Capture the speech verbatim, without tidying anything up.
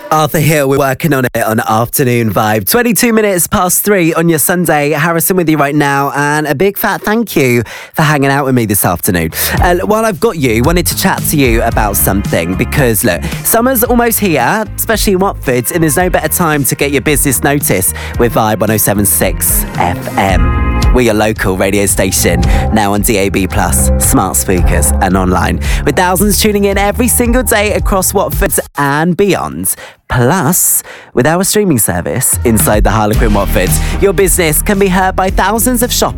Arthur Hill, we're working on it on Afternoon Vibe. twenty-two minutes past three on your Sunday. Harrison with you right now, and a big fat thank you for hanging out with me this afternoon. Uh, while I've got you, wanted to chat to you about something because, look, summer's almost here, especially in Watford, and there's no better time to get your business notice with Vibe one oh seven point six F M. We're your local radio station, now on D A B plus, smart speakers and online, with thousands tuning in every single day across Watford and beyond. Plus, with our streaming service inside the Harlequin Watford, your business can be heard by thousands of shoppers